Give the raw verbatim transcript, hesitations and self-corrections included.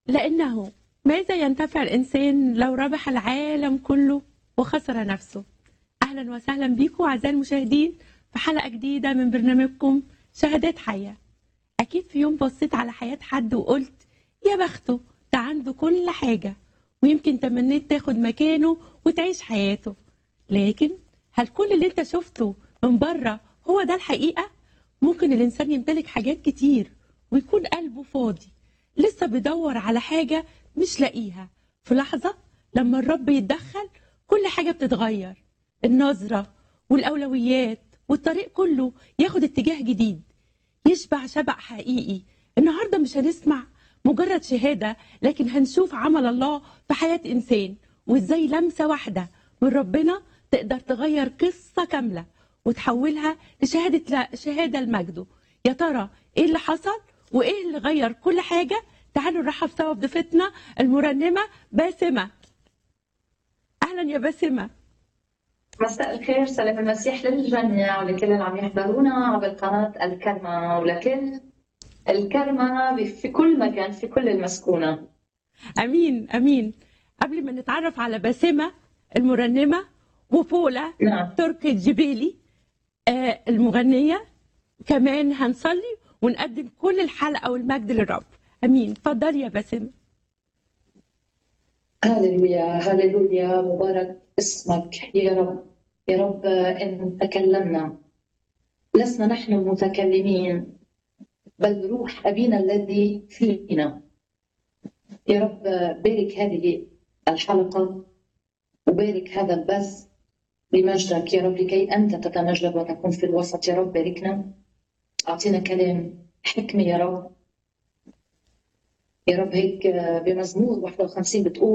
لأنه ماذا ينتفع الإنسان لو ربح العالم كله وخسر نفسه؟ أهلا وسهلا بيكم أعزائي المشاهدين في حلقة جديدة من برنامجكم شهادات حياة. أكيد في يوم بصيت على حياة حد وقلت يا بخته، ده عنده كل حاجة ويمكن تمنيت تاخد مكانه وتعيش حياته. لكن هل كل اللي انت شفته من بره هو ده الحقيقة؟ ممكن الإنسان يمتلك حاجات كتير ويكون قلبه فاضي، لسه بيدور على حاجة مش لاقيها. في لحظة لما الرب يتدخل كل حاجة بتتغير، النظرة والأولويات والطريق كله ياخد اتجاه جديد، يشبع شبع حقيقي. النهاردة مش هنسمع مجرد شهادة، لكن هنشوف عمل الله في حياة إنسان، وإزاي لمسة واحدة من ربنا تقدر تغير قصة كاملة وتحولها لشهادة شهادة لمجده. يا ترى إيه اللي حصل وإيه اللي غير كل حاجة؟ تعالوا نرحب سوا بضيفتنا المرنمة باسمة. أهلا يا باسمة. مساء الخير، سلام المسيح للجميع ولكل اللي عم يحضرونا عبر قناة الكرمة ولكل الكرمة في كل مكان في كل المسكونة. أمين أمين. قبل ما نتعرف على باسمة المرنمة وبولا نعم. تركي الجبيلي آه المغنية، كمان هنصلي ونقدم كل الحلقة والمجد للرب. أمين. اتفضلي يا باسمة. هللويا هللويا، مبارك اسمك يا رب. يا رب إن تكلمنا لسنا نحن المتكلمين بل روح أبينا الذي فينا. يا رب بارك هذه الحلقة وبارك هذا البث لمجدك يا رب، لكي أنت تتمجد وتكون في الوسط. يا رب باركنا، أعطينا كلام حكمة يا رب. يا رب هيك بمزمور واحد وخمسين بتقول